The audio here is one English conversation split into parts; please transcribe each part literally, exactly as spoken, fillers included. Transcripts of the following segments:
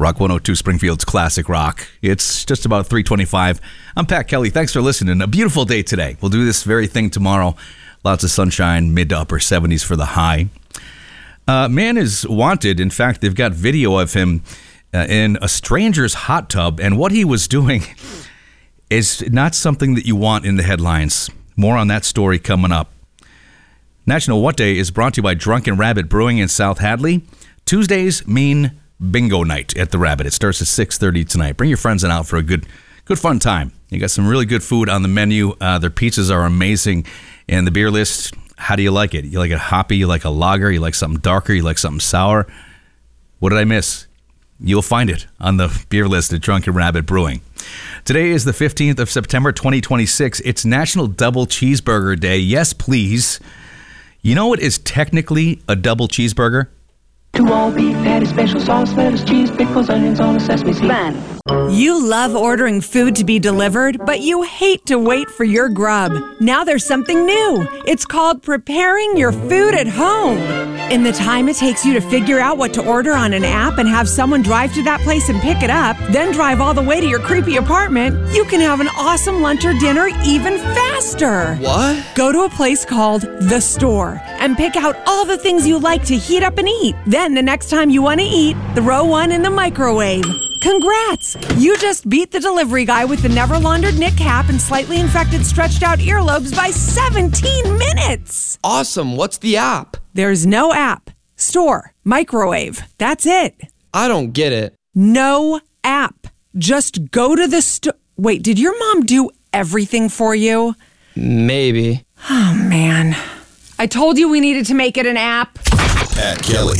Rock one oh two, Springfield's Classic Rock. It's just about three twenty-five. I'm Pat Kelly. Thanks for listening. A beautiful day today. We'll do this very thing tomorrow. Lots of sunshine, mid to upper seventies for the high. Uh, man is wanted. In fact, they've got video of him uh, in a stranger's hot tub, and what he was doing is not something that you want in the headlines. More on that story coming up. National What Day is brought to you by Drunken Rabbit Brewing in South Hadley. Tuesdays mean bingo night at the Rabbit. It starts at six thirty tonight. Bring your friends in out for a good, good fun time. You got some really good food on the menu. Uh, their pizzas are amazing. And the beer list, how do you like it? You like it hoppy? You like a lager? You like something darker? You like something sour? What did I miss? You'll find it on the beer list at Drunken Rabbit Brewing. Today is the fifteenth of September, twenty twenty-six. It's National Double Cheeseburger Day. Yes, please. You know what is technically a double cheeseburger? Two all beef patty, special sauce, lettuce, cheese, pickles, onions on a sesame seed. Man. You love ordering food to be delivered, but you hate to wait for your grub. Now there's something new. It's called preparing your food at home. In the time it takes you to figure out what to order on an app and have someone drive to that place and pick it up, then drive all the way to your creepy apartment, you can have an awesome lunch or dinner even faster. What? Go to a place called The Store and pick out all the things you like to heat up and eat. Then the next time you want to eat, throw one in the microwave. Congrats! You just beat the delivery guy with the never laundered knit cap and slightly infected stretched out earlobes by seventeen minutes! Awesome. What's the app? There's no app. Store. Microwave. That's it. I don't get it. No app. Just go to the store. Wait, did your mom do everything for you? Maybe. Oh, man. I told you we needed to make it an app. Pat Kelly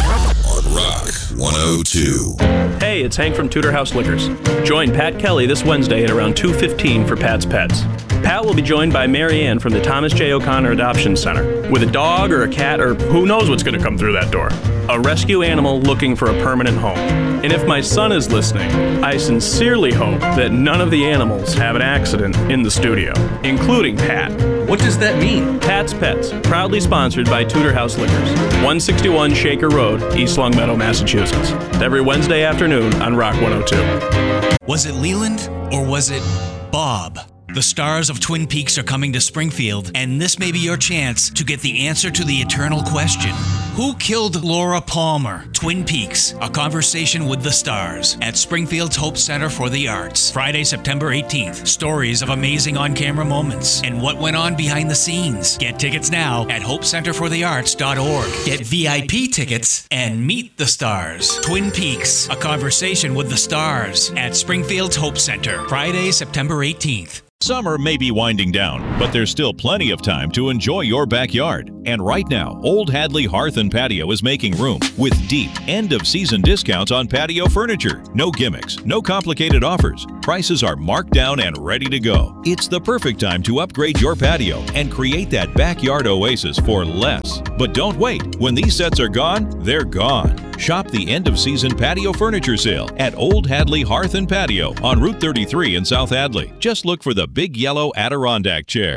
on Rock one oh two. Hey, it's Hank from Tudor House Liquors. Join Pat Kelly this Wednesday at around two fifteen for Pat's Pets. Pat will be joined by Mary Ann from the Thomas J. O'Connor Adoption Center with a dog or a cat or who knows what's going to come through that door. A rescue animal looking for a permanent home. And if my son is listening, I sincerely hope that none of the animals have an accident in the studio, including Pat. What does that mean? Pat's Pets, proudly sponsored by Tudor House Liquors, one sixty-one Shaker Road, East Longmeadow, Massachusetts. Every Wednesday afternoon on Rock one oh two. Was it Leland or was it Bob? The stars of Twin Peaks are coming to Springfield, and this may be your chance to get the answer to the eternal question. Who killed Laura Palmer? Twin Peaks, a conversation with the stars at Springfield's Hope Center for the Arts. Friday, September eighteenth. Stories of amazing on-camera moments and what went on behind the scenes. Get tickets now at hope center for the arts dot org. Get V I P tickets and meet the stars. Twin Peaks, a conversation with the stars at Springfield's Hope Center. Friday, September eighteenth. Summer may be winding down, but there's still plenty of time to enjoy your backyard. And right now, Old Hadley Hearth and Patio is making room with deep end-of-season discounts on patio furniture. No gimmicks, no complicated offers. Prices are marked down and ready to go. It's the perfect time to upgrade your patio and create that backyard oasis for less. But don't wait. When these sets are gone, they're gone. Shop the end-of-season patio furniture sale at Old Hadley Hearth and Patio on Route thirty-three in South Hadley. Just look for the big yellow Adirondack chair.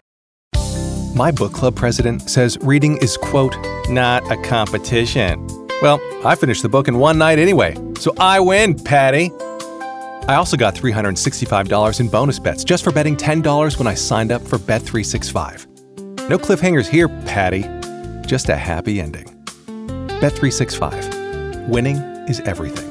My book club president says reading is, quote, not a competition. Well, I finished the book in one night anyway, so I win, Patty. I also got three hundred sixty-five dollars in bonus bets just for betting ten dollars when I signed up for Bet three sixty-five. No cliffhangers here, Patty. Just a happy ending. Bet three sixty-five. Winning is everything.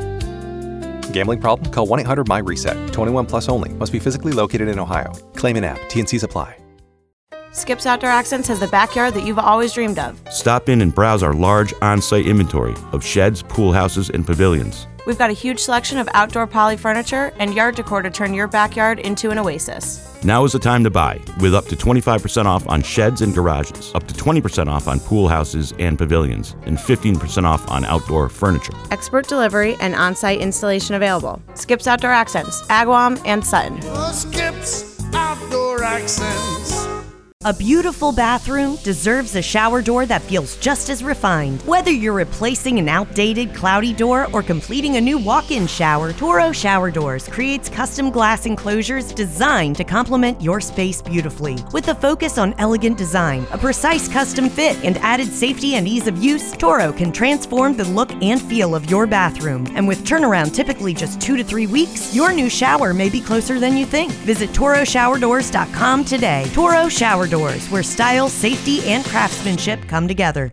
Gambling problem? Call one eight hundred my reset. twenty-one plus only. Must be physically located in Ohio. Claim an app. T and Cs apply. Skips Outdoor Accents has the backyard that you've always dreamed of. Stop in and browse our large on-site inventory of sheds, pool houses, and pavilions. We've got a huge selection of outdoor poly furniture and yard decor to turn your backyard into an oasis. Now is the time to buy, with up to twenty-five percent off on sheds and garages, up to twenty percent off on pool houses and pavilions, and fifteen percent off on outdoor furniture. Expert delivery and on-site installation available. Skips Outdoor Accents, Agawam and Sutton. Skips Outdoor Accents. A beautiful bathroom deserves a shower door that feels just as refined. Whether you're replacing an outdated, cloudy door or completing a new walk-in shower, Toro Shower Doors creates custom glass enclosures designed to complement your space beautifully. With a focus on elegant design, a precise custom fit, and added safety and ease of use, Toro can transform the look and feel of your bathroom. And with turnaround typically just two to three weeks, your new shower may be closer than you think. Visit Toro Shower Doors dot com today. Toro Shower Doors. Where style, safety, and craftsmanship come together.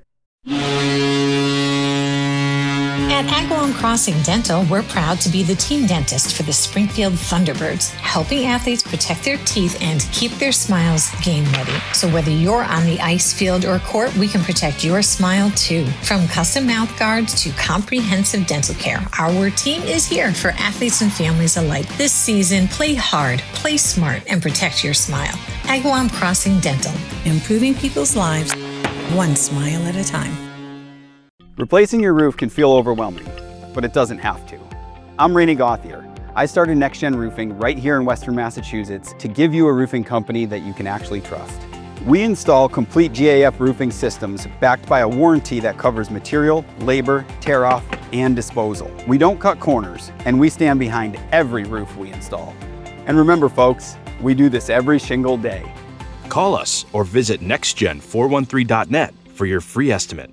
At Agawam Crossing Dental, we're proud to be the team dentist for the Springfield Thunderbirds, helping athletes protect their teeth and keep their smiles game ready. So whether you're on the ice field or court, we can protect your smile too. From custom mouth guards to comprehensive dental care, our team is here for athletes and families alike. This season, play hard, play smart, and protect your smile. Agawam Crossing Dental. Improving people's lives, one smile at a time. Replacing your roof can feel overwhelming, but it doesn't have to. I'm Rainey Gauthier. I started Next Gen Roofing right here in Western Massachusetts to give you a roofing company that you can actually trust. We install complete G A F roofing systems backed by a warranty that covers material, labor, tear off, and disposal. We don't cut corners, and we stand behind every roof we install. And remember folks, we do this every shingle day. Call us or visit next gen four one three dot net for your free estimate.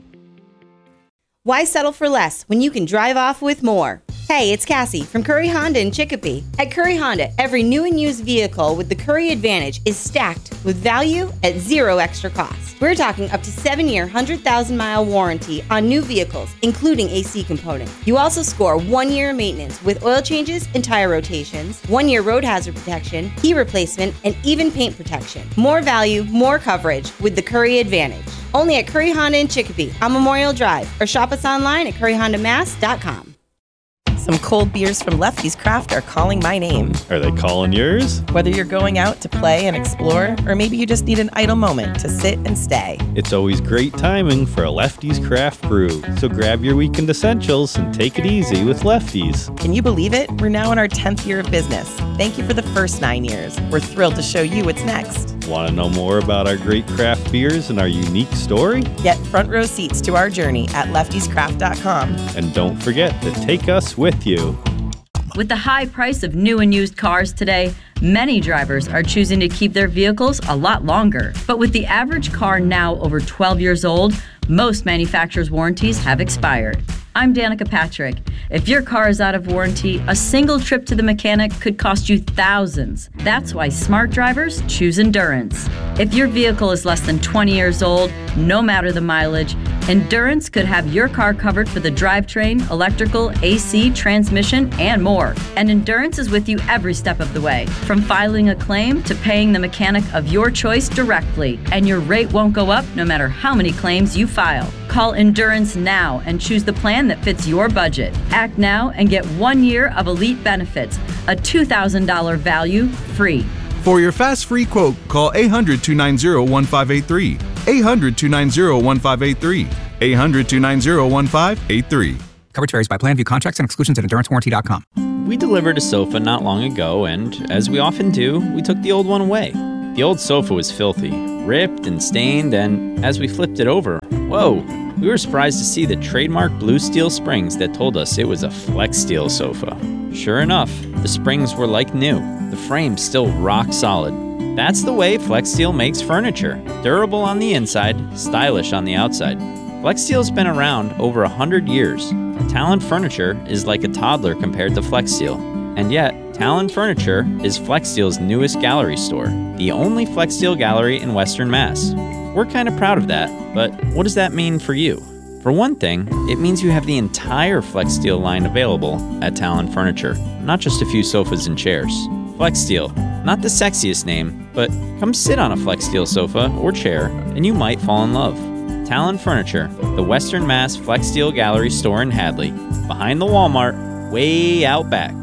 Why settle for less when you can drive off with more? Hey, it's Cassie from Curry Honda in Chicopee. At Curry Honda, every new and used vehicle with the Curry Advantage is stacked with value at zero extra cost. We're talking up to seven-year, one hundred thousand mile warranty on new vehicles, including A C components. You also score one year maintenance with oil changes and tire rotations, one year road hazard protection, key replacement, and even paint protection. More value, more coverage with the Curry Advantage. Only at Curry Honda in Chicopee on Memorial Drive, or shop us online at curry honda mass dot com. Some cold beers from Lefty's Craft are calling my name. Are they calling yours? Whether you're going out to play and explore, or maybe you just need an idle moment to sit and stay. It's always great timing for a Lefty's Craft Brew. So grab your weekend essentials and take it easy with Lefty's. Can you believe it? We're now in our tenth year of business. Thank you for the first nine years. We're thrilled to show you what's next. Want to know more about our great craft beers and our unique story? Get front row seats to our journey at leftys craft dot com. And don't forget to take us with you. With the high price of new and used cars today, many drivers are choosing to keep their vehicles a lot longer. But with the average car now over twelve years old, most manufacturers' warranties have expired. I'm Danica Patrick. If your car is out of warranty, a single trip to the mechanic could cost you thousands. That's why smart drivers choose Endurance. If your vehicle is less than twenty years old, no matter the mileage, Endurance could have your car covered for the drivetrain, electrical, A C, transmission, and more. And Endurance is with you every step of the way, from filing a claim to paying the mechanic of your choice directly. And your rate won't go up no matter how many claims you file. Call Endurance now and choose the plan that fits your budget. Act now and get one year of elite benefits, a two thousand dollars value free. For your fast free quote, call eight hundred, two nine zero, one five eight three. eight hundred, two nine zero, one five eight three. eight hundred, two nine zero, one five eight three. Coverage varies by plan. View contracts and exclusions at endurance warranty dot com. We delivered a sofa not long ago, and as we often do, we took the old one away. The old sofa was filthy, ripped and stained, and as we flipped it over, whoa, we were surprised to see the trademark blue steel springs that told us it was a Flex Steel sofa. Sure enough, the springs were like new, the frame still rock solid. That's the way Flex Steel makes furniture. Durable on the inside, stylish on the outside. Flex Steel's been around over one hundred years. Talon Furniture is like a toddler compared to Flex Steel. And yet, Talon Furniture is Flex Steel's newest gallery store, the only Flex Steel gallery in Western Mass. We're kind of proud of that, but what does that mean for you? For one thing, it means you have the entire Flex Steel line available at Talon Furniture, not just a few sofas and chairs. Flex Steel, not the sexiest name, but come sit on a Flex Steel sofa or chair and you might fall in love. Talon Furniture, the Western Mass Flex Steel Gallery store in Hadley, behind the Walmart, way out back.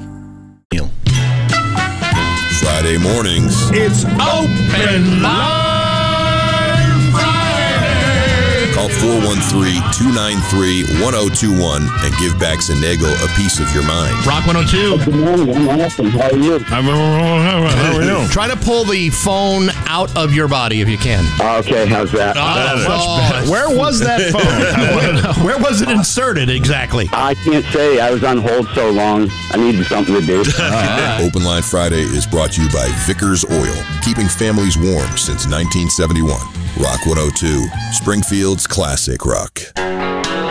Friday mornings. It's Open Line Friday. Call Call four one three, two nine three, one oh two one and give Baxinagle a piece of your mind. Rock one oh two. Good morning. I'm awesome. How are you? How are you? Try to pull the phone out of your body if you can. Okay, how's that? Oh, much better. Where was that phone? Where was it inserted exactly? I can't say. I was on hold so long. I needed something to do. Right. Open Line Friday is brought to you by Vickers Oil, keeping families warm since nineteen seventy-one. Rock one oh two, Springfield's classic rock.